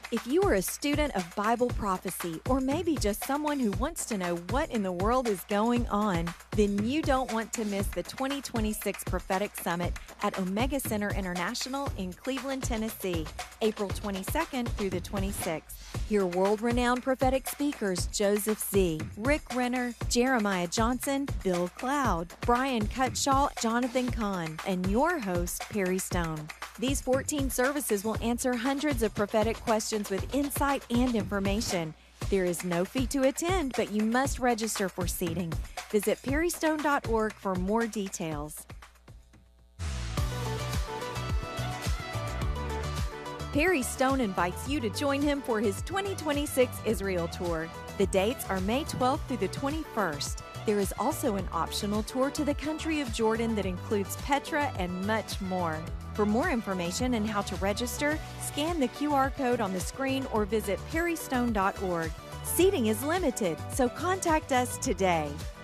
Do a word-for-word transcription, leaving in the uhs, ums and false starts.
If you are a student of Bible prophecy, or maybe just someone who wants to know what in the world is going on, then you don't want to miss the twenty twenty-six Prophetic Summit at Omega Center International in Cleveland, Tennessee, April twenty-second through the twenty-sixth. Hear world-renowned prophetic speakers Joseph Z., Rick Renner, Jeremiah Johnson, Bill Cloud, Brian Cutshaw, Jonathan Kahn, and your host, Perry Stone. These fourteen services will answer hundreds of prophetic questions with insight and information. There is no fee to attend, but you must register for seating. Visit perry stone dot org for more details. Perry Stone invites you to join him for his twenty twenty-six Israel Tour. The dates are May twelfth through the twenty-first. There is also an optional tour to the country of Jordan that includes Petra and much more. For more information and how to register, scan the Q R code on the screen or visit perry stone dot org. Seating is limited, so contact us today.